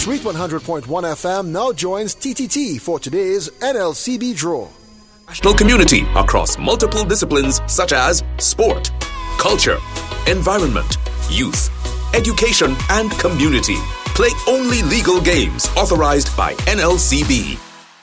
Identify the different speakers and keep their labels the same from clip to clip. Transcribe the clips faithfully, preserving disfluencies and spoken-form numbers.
Speaker 1: Sweet one hundred point one F M now joins T T T for today's N L C B draw.
Speaker 2: National community across multiple disciplines such as sport, culture, environment, youth, education, and community. Play only legal games authorized by N L C B.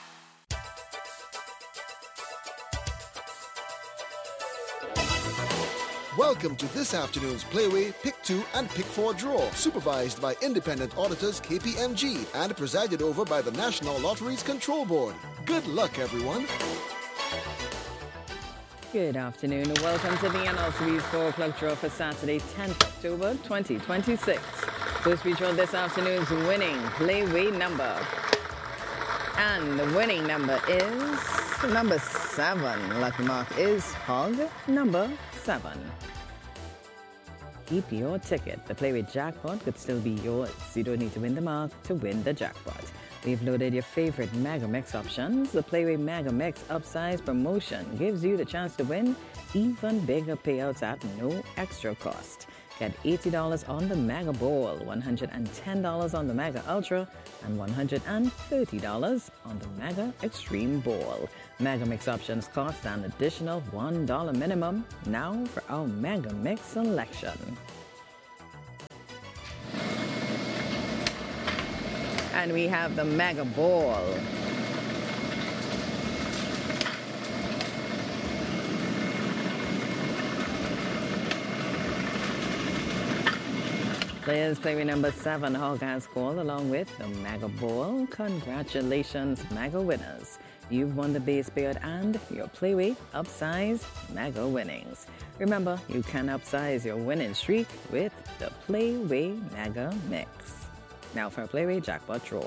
Speaker 1: Welcome to this afternoon's Playway Pick two and Pick four draw, supervised by independent auditors K P M G and presided over by the National Lotteries Control Board. Good luck, everyone.
Speaker 3: Good afternoon and welcome to the N L C B's four o'clock draw for Saturday, tenth October twenty twenty-six. First we draw this afternoon's winning Playway number. And the winning number is number seven. Lucky mark is Hog number seven. Keep your ticket. The Playway jackpot could still be yours. You don't need to win the mark to win the jackpot. We've loaded your favorite Mega Mix options. The Playway Mega Mix Upsize promotion gives you the chance to win even bigger payouts at no extra cost. Get eighty dollars on the Mega Ball, one hundred ten dollars on the Mega Ultra, and one hundred thirty dollars on the Mega Extreme Ball. Mega Mix options cost an additional one dollar minimum now for our Mega Mix selection. And we have the Mega Ball. Players Playway number seven, Hog has called along with the Mega Ball. Congratulations, Mega winners. You've won the base payout and your Playway Upsize Mega winnings. Remember, you can upsize your winning streak with the Playway Mega Mix. Now for a Playway jackpot draw.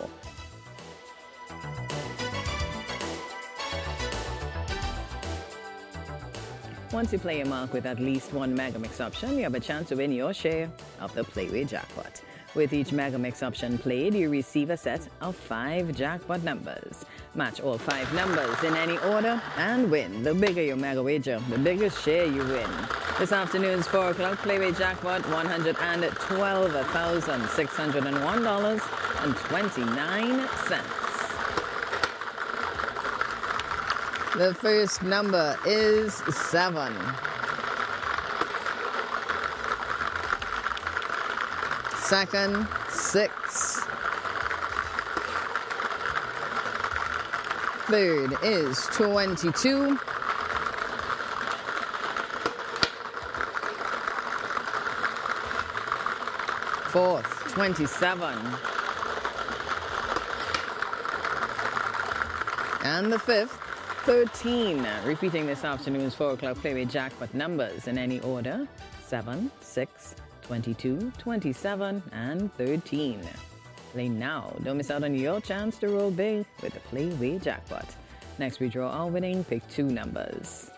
Speaker 3: Once you play your mark with at least one Mega Mix option, you have a chance to win your share of the Playway jackpot. With each Mega Mix option played, you receive a set of five jackpot numbers. Match all five numbers in any order and win. The bigger your Mega wager, the bigger share you win. This afternoon's four o'clock Playway jackpot, one hundred twelve thousand six hundred one dollars and twenty-nine cents. The first number is seven. Second, six. Third is twenty-two. Fourth, twenty-seven. And the fifth, thirteen. Repeating this afternoon's four o'clock Playway jackpot numbers in any order: seven, six, twenty-two, twenty-seven, and thirteen. Play now. Don't miss out on your chance to roll big with the Playway jackpot. Next, we draw our winning Pick two numbers.